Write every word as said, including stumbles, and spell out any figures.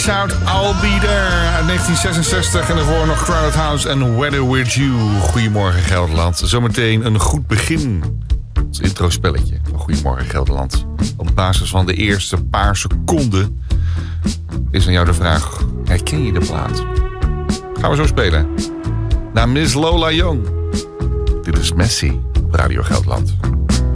Shout I'll Be There uit negentien zesenzestig. En daarvoor nog Crowded House en Weather With You. Goedemorgen Gelderland. Zometeen een goed begin. Het intro-spelletje van Goedemorgen Gelderland. Op basis van de eerste paar seconden is aan jou de vraag: herken je de plaat? Gaan we zo spelen. Na Miss Lola Young. Dit is Messi op Radio Gelderland.